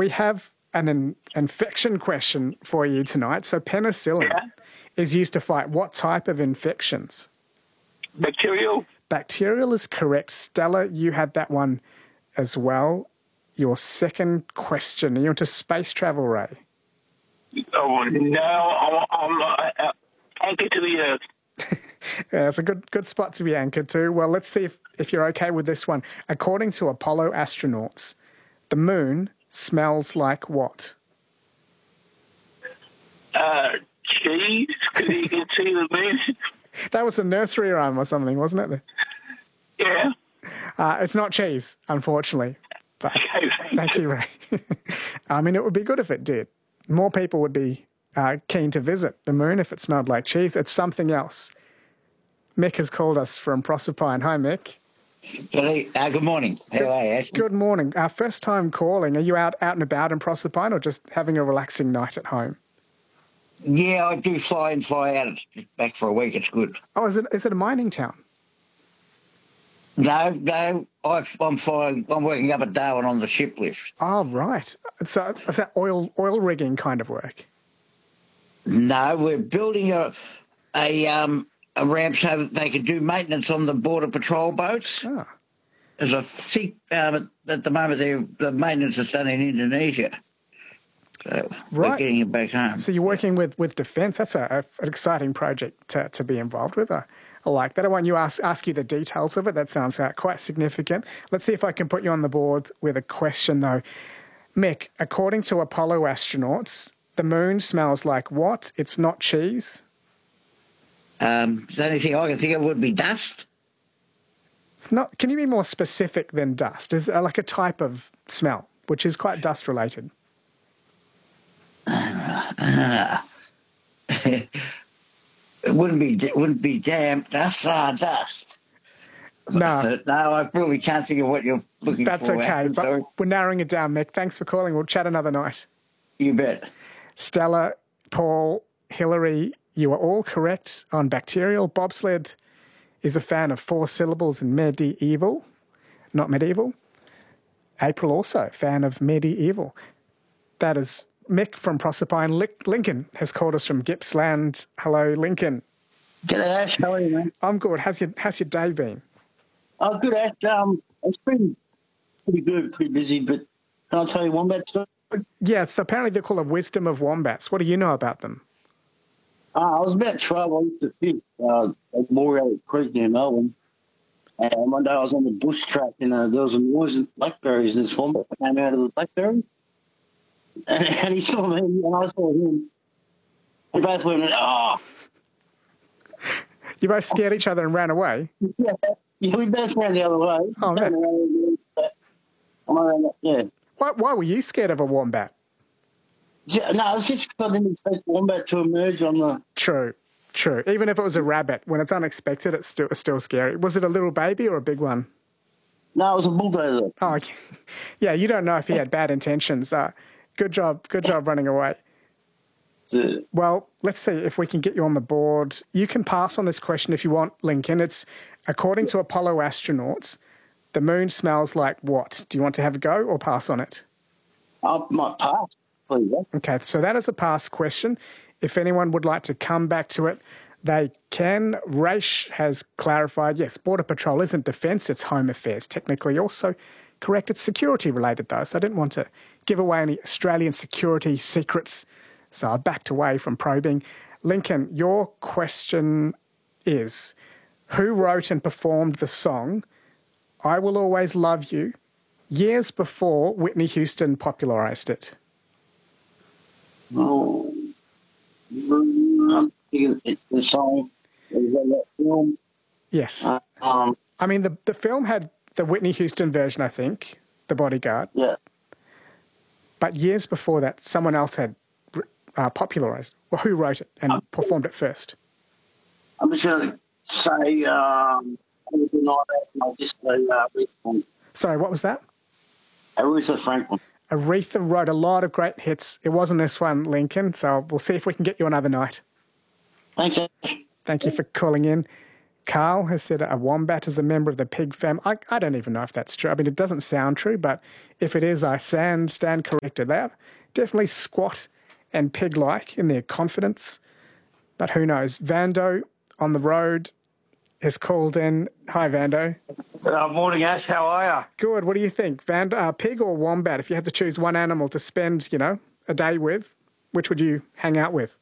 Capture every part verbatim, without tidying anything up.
we have an, an infection question for you tonight. So penicillin Yeah. is used to fight what type of infections? Bacterial. Bacterial is correct. Stella, you had that one as well. Your second question. Are you into space travel, Ray? Oh, no, I'm, I'm uh, anchored to the earth. Yeah, it's a good good spot to be anchored to. Well, let's see if, if you're okay with this one. According to Apollo astronauts, the moon smells like what? Uh, cheese, because you can see the moon. That was a nursery rhyme or something, wasn't it? Yeah. Uh, it's not cheese, unfortunately. But Okay, thank you, Ray. I mean, it would be good if it did. More people would be uh, keen to visit the moon if it smelled like cheese. It's something else. Mick has called us from Proserpine. Hi, Mick. Billy, uh, good morning. How are you, Ashley? Good morning. Our first time calling. Are you out, out and about in Proserpine or just having a relaxing night at home? Yeah, I do fly in, fly out. It's back for a week. It's good. Oh, is it is it a mining town? No, no, I, I'm flying. I'm working up at Darwin on the ship lift. Oh, right. So is that oil oil rigging kind of work? No, we're building a a um a ramp so that they can do maintenance on the border patrol boats. Ah. As I think um, at the moment the the maintenance is done in Indonesia. So we're Right. getting it back home. So you're working with, with Defence. That's a, a, an exciting project to, to be involved with. I, I like that. I want you ask ask you the details of it. That sounds uh, quite significant. Let's see if I can put you on the board with a question, though. Mick, according to Apollo astronauts, the moon smells like what? It's not cheese? Um, the only thing I can think of would be dust. It's not. Can you be more specific than dust? Is it like a type of smell, which is quite dust-related? Uh, it wouldn't be it wouldn't be damp dust. Ah, dust. No. No, I really can't think of what you're looking That's for. okay. Adam, But sorry. we're narrowing it down, Mick. Thanks for calling. We'll chat another night. You bet. Stella, Paul, Hillary, you are all correct on bacterial. Bobsled is a fan of four syllables in medieval, not medieval. April also, fan of medieval. That is Mick from Proserpine. Lick- Lincoln has called us from Gippsland. Hello, Lincoln. G'day, Ash. How are you, man? I'm good. How's your, how's your day been? Oh, good, Ash. Um, it's been pretty good, pretty busy, but can I tell you one bad story? Yeah, it's apparently they're called a wisdom of wombats. What do you know about them? Uh, I was about twelve. I used to fish uh, at Moreau Creek near Melbourne. And one day I was on the bush track and uh, there was a noise in blackberries and this wombat came out of the blackberry. And, and he saw me and I saw him. We both went, oh! You both scared each other and ran away? Yeah, yeah, we both ran the other way. Oh, man. I'm around that, yeah. Why, why were you scared of a wombat? Yeah, no, it's just because I didn't expect wombat to emerge on the... True, true. Even if it was a rabbit, when it's unexpected, it's still, it's still scary. Was it a little baby or a big one? No, it was a bulldozer. Oh, okay. Yeah, you don't know if he had bad intentions. Uh, good job, good job running away. Yeah. Well, let's see if we can get you on the board. You can pass on this question if you want, Lincoln. It's, according to Apollo astronauts, the moon smells like what? Do you want to have a go or pass on it? I might pass, please. Yeah? Okay, so that is a pass question. If anyone would like to come back to it, they can. Raish has clarified, yes, Border Patrol isn't defence, it's Home Affairs. Technically also correct, it's security related though, so I didn't want to give away any Australian security secrets, so I backed away from probing. Lincoln, your question is, who wrote and performed the song I Will Always Love You years before Whitney Houston popularised it? Oh, I'm thinking it's the song. Is that that film? Yes. Uh, um, I mean, the, the film had the Whitney Houston version, I think, The Bodyguard. yeah. But years before that, someone else had uh, popularised. Well, who wrote it and performed it first? I'm just going to say, um, I'll just say uh, Aretha, Sorry, what was that? Aretha Franklin. Aretha wrote a lot of great hits. It wasn't this one, Lincoln, so we'll see if we can get you another night. Thanks, Ash. Thank you for calling in. Carl has said a wombat is a member of the pig family. I, I don't even know if that's true. I mean, it doesn't sound true, but if it is, I stand, stand corrected. They are definitely squat and pig-like in their confidence, but who knows? Vando on the road has called in. Hi, Vando. Uh, morning, Ash. How are you? Good. What do you think? Vando, uh, pig or wombat? If you had to choose one animal to spend, you know, a day with, which would you hang out with?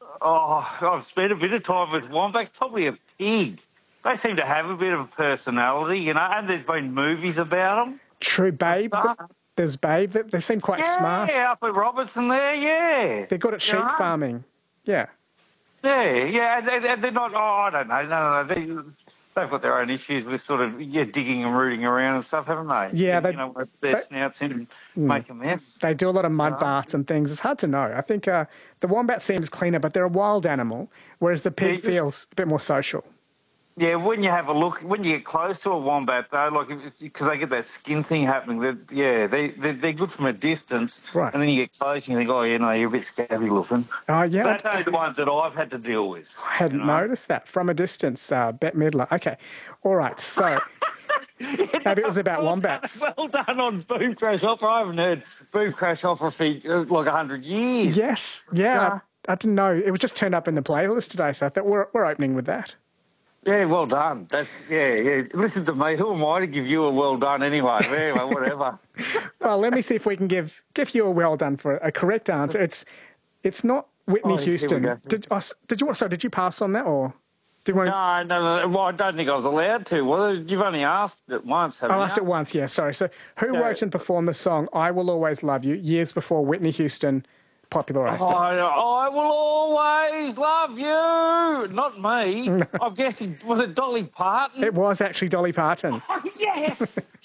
Oh, I've spent a bit of time with wombats, probably a pig. They seem to have a bit of a personality, you know, and there's been movies about them. True, Babe. There's Babe. They, they seem quite yeah, smart. Yeah, up at Robertson there, yeah. They're good at sheep yeah. farming. Yeah. Yeah, yeah, and, and they're not, oh, I don't know, no, no, they, they've got their own issues with sort of, yeah, digging and rooting around and stuff, haven't they? Yeah. They, you know, with their they, snouts in and mm, make a mess. They do a lot of mud baths and things. It's hard to know. I think uh, the wombat seems cleaner, but they're a wild animal, whereas the pig yeah, feels a bit more social. Yeah, when you have a look, when you get close to a wombat, though, like because they get that skin thing happening, they're, yeah, they they're, they're good from a distance, right? And then you get close, and you think, oh yeah, no, you're a bit scabby looking. Oh yeah, but that's only the ones that I've had to deal with. I hadn't you know? noticed that from a distance. Uh, Bette Midler. Okay, all right. So yeah, maybe it was about well wombats. Done, well done on Boom Crash Opera. I haven't heard Boom Crash Opera for like a hundred years. Yes, yeah, yeah. I, I didn't know. It was just turned up in the playlist today, so I thought we're we're opening with that. Yeah, well done. That's yeah, yeah. Listen to me. Who am I to give you a well done anyway? Anyway, whatever. Well, let me see if we can give give you a well done for a correct answer. It's it's not Whitney oh, Houston. Did oh, did you so did you pass on that or? Did you want to... No, no, no. Well, I don't think I was allowed to. Well, you've only asked it once, haven't you? I you? asked it once. Yeah, sorry. So, who yeah. wrote and performed the song "I Will Always Love You" years before Whitney Houston popularised it? I, I will always love you. Not me. No. I'm guessing, was it Dolly Parton? It was actually Dolly Parton. Oh, yes.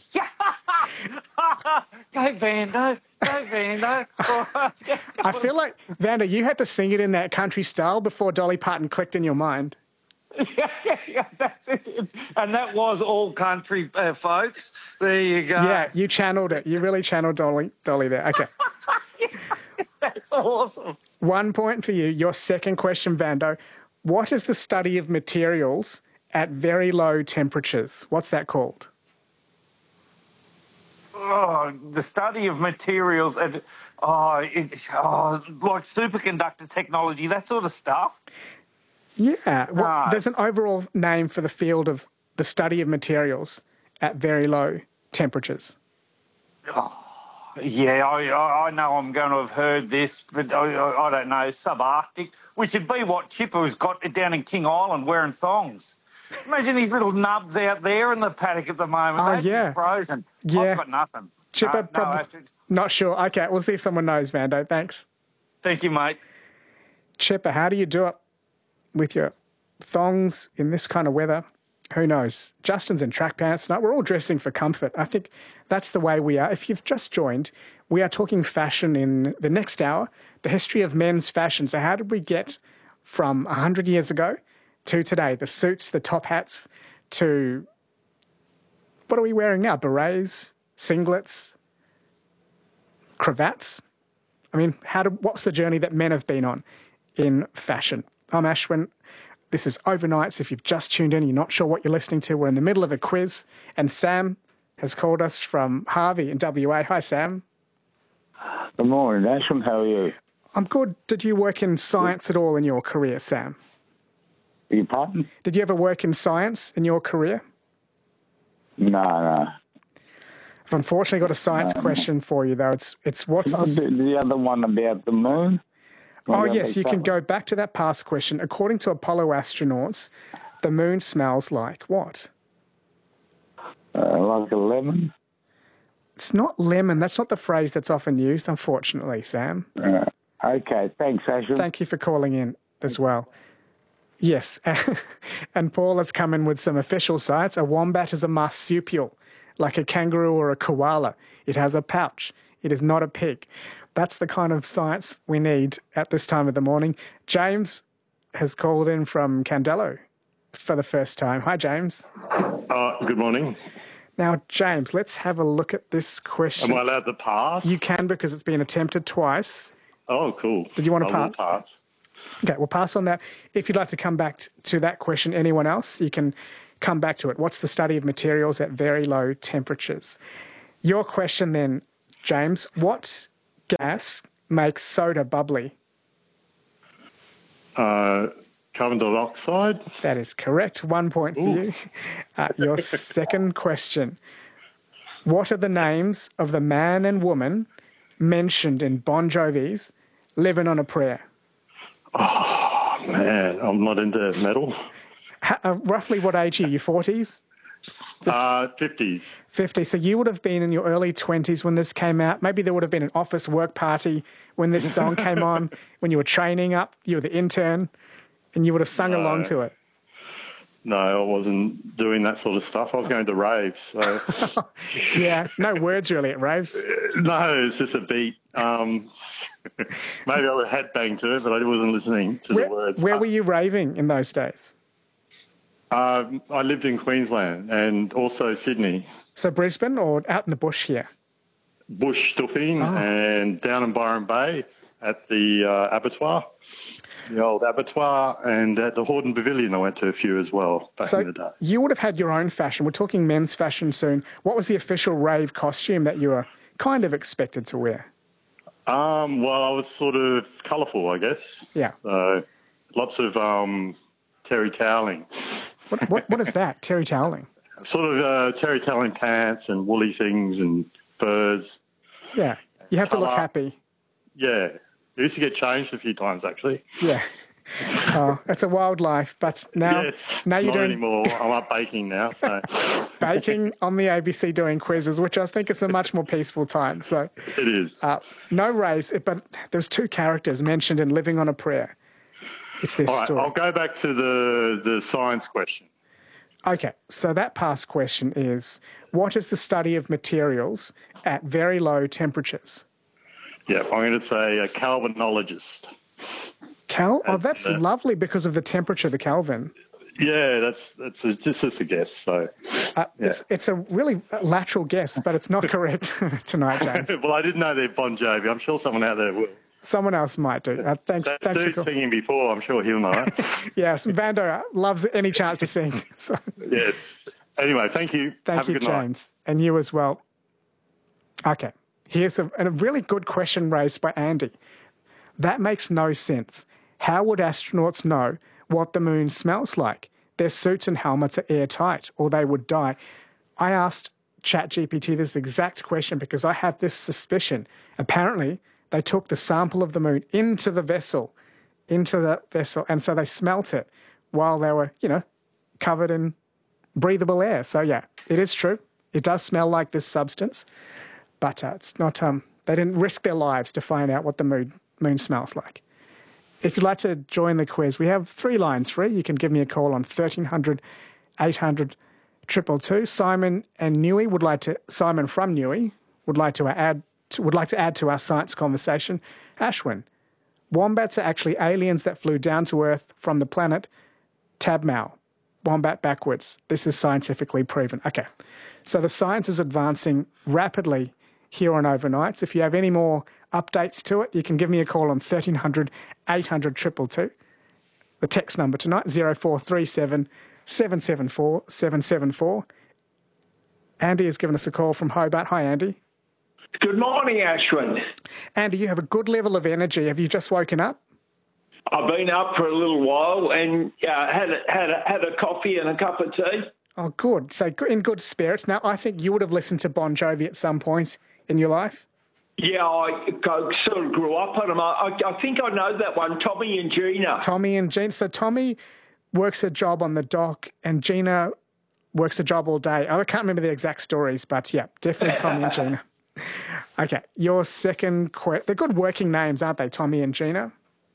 Go, Vando. Go, Vando. I feel like, Vando, you had to sing it in that country style before Dolly Parton clicked in your mind. Yeah, yeah, yeah, that's it. And that was all country, uh, folks. There you go. Yeah, you channeled it. You really channeled Dolly, Dolly there. Okay. That's awesome. One point for you. Your second question, Vando. What is the study of materials at very low temperatures? What's that called? Oh, the study of materials at, oh, it, oh, like superconductor technology, that sort of stuff. Yeah. Well, no. There's an overall name for the field of the study of materials at very low temperatures. Oh. Yeah, I, I know I'm going to have heard this, but I, I don't know, subarctic, which would be what Chipper's got down in King Island wearing thongs. Imagine these little nubs out there in the paddock at the moment. Oh, They'd yeah. be frozen. Yeah. I've got nothing. Chipper, no, probably no, not sure. Okay, we'll see if someone knows, Vando. Thanks. Thank you, mate. Chipper, how do you do it with your thongs in this kind of weather? Who knows? Justin's in track pants tonight. We're all dressing for comfort. I think that's the way we are. If you've just joined, we are talking fashion in the next hour, the history of men's fashion. So how did we get from one hundred years ago to today? The suits, the top hats, to what are we wearing now? Berets, singlets, cravats? I mean, how do, what's the journey that men have been on in fashion? I'm Ashwin. This is Overnights. If you've just tuned in, you're not sure what you're listening to, we're in the middle of a quiz, and Sam has called us from Harvey in W A. Hi, Sam. Good morning, Ashwin. How are you? I'm good. Did you work in science at all in your career, Sam? Your pardon? Did you ever work in science in your career? No, no. I've unfortunately got a science no, question no. for you, though. It's it's what's Not the... the other one about the moon? Oh, yes, you can go back to that past question. According to Apollo astronauts, the moon smells like what? Uh, like a lemon. It's not lemon. That's not the phrase that's often used, unfortunately, Sam. Uh, okay, thanks, Ashwin. Thank you for calling in as well. Yes, and Paul has come in with some official science. A wombat is a marsupial, like a kangaroo or a koala. It has a pouch. It is not a pig. That's the kind of science we need at this time of the morning. James has called in from Candelo for the first time. Hi, James. Uh, good morning. Now, James, let's have a look at this question. Am I allowed to pass? You can, because it's been attempted twice. Oh, cool. Did you want to I pass? will pass. Okay, we'll pass on that. If you'd like to come back t- to that question, anyone else, you can come back to it. What's the study of materials at very low temperatures? Your question then, James, what gas makes soda bubbly? Uh, carbon dioxide. That is correct. One point for Ooh. you. Uh, your second question. What are the names of the man and woman mentioned in Bon Jovi's Living on a Prayer? Oh, man, I'm not into metal. Ha- uh, roughly what age are you? forties? Uh, fifties. fifty. So you would have been in your early twenties when this came out. Maybe there would have been an office work party when this song came on, when you were training up, you were the intern, and you would have sung No. along to it. No, I wasn't doing that sort of stuff. I was going to raves. So. Yeah, no words really at raves. No, it's just a beat. Um, maybe I would headbang to it, but I wasn't listening to Where, the words. where were you raving in those days? Um, I lived in Queensland and also Sydney. So Brisbane or out in the bush here? Bush Stuffing Oh. and down in Byron Bay at the uh, abattoir, the old abattoir, and at the Hordern Pavilion I went to a few as well back So in the day. you would have had your own fashion. We're talking men's fashion soon. What was the official rave costume that you were kind of expected to wear? Um, well, I was sort of colourful, I guess. Yeah. So lots of um, terry toweling. What, what, what is that? Terry toweling? Sort of uh, terry toweling pants and woolly things and furs. Yeah. You have to look Colour. happy. Yeah. I used to get changed a few times, actually. Yeah. Oh, it's a wild life. But now, yes, now you're not doing anymore. I'm up baking now. So baking on the A B C doing quizzes, which I think is a much more peaceful time. So it is. uh, no raves, but there's two characters mentioned in Living on a Prayer. It's this All right, story. I'll go back to the, the science question. Okay, so that past question is, what is the study of materials at very low temperatures? Yeah, I'm going to say a Calvinologist. Cal? Oh, that's uh, lovely because of the temperature, the Kelvin. Yeah, that's that's a, just, just a guess. So, Uh, it's, it's a really lateral guess, but it's not correct tonight, James. well, I didn't know they're Bon Jovi. I'm sure someone out there will. Someone else might do. Uh, thanks, That thanks for dude call- singing before, I'm sure he'll know it. Yes, Vando loves any chance to sing. So, Yes. Anyway, thank you. thank Have you, a good night. James. And you as well. Okay, here's a, a really good question raised by Andy. That makes no sense. How would astronauts know what the moon smells like? Their suits and helmets are airtight, or they would die. I asked ChatGPT this exact question because I had this suspicion. Apparently, they took the sample of the moon into the vessel, into the vessel, and so they smelt it while they were, you know, covered in breathable air. So yeah, it is true. It does smell like this substance, but uh, it's not. Um, they didn't risk their lives to find out what the moon moon smells like. If you'd like to join the quiz, we have three lines free. You can give me a call on thirteen hundred, eight hundred, two two two. Simon and Newey would like to. Simon from Newey would like to add. Would like to add to our science conversation. Ashwin, wombats are actually aliens that flew down to Earth from the planet Tabmau. Wombat backwards. This is scientifically proven. Okay, so the science is advancing rapidly here on Overnights. If you have any more updates to it, you can give me a call on thirteen hundred, eight hundred, two two two. The text number tonight, zero four three seven, seven seven four, seven seven four. Andy has given us a call from Hobart. Hi, Andy. Good morning, Ashwin. Andy, you have a good level of energy. Have you just woken up? I've been up for a little while and uh, had a, had a, had a coffee and a cup of tea. Oh, good. So in good spirits. Now, I think you would have listened to Bon Jovi at some point in your life. Yeah, I, I sort of grew up on them. I, I think I know that one, Tommy and Gina. Tommy and Gina. So Tommy works a job on the dock and Gina works a job all day. I can't remember the exact stories, but yeah, definitely Tommy and Gina. Okay, your second question. They're good working names, aren't they, Tommy and Gina?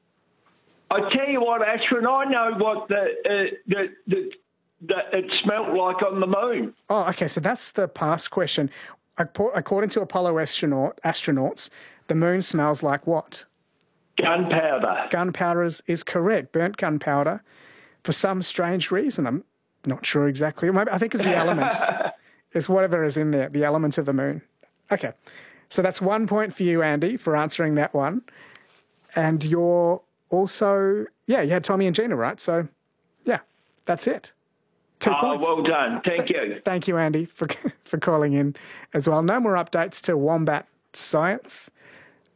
I tell you what, Ashwin, I know what the, uh, the, the, the it smelt like on the moon. Oh, okay, so that's the past question. According to Apollo astronaut, astronauts, the moon smells like what? Gunpowder. Gunpowder is, is correct. Burnt gunpowder. For some strange reason, I'm not sure exactly. Maybe, I think it's the element. It's whatever is in there, the element of the moon. Okay, so that's one point for you, Andy, for answering that one. And your also, yeah, you had Tommy and Gina, right? So, yeah, that's it. Two oh, points. well done. Thank you. Thank you, Andy, for for calling in as well. No more updates to Wombat Science.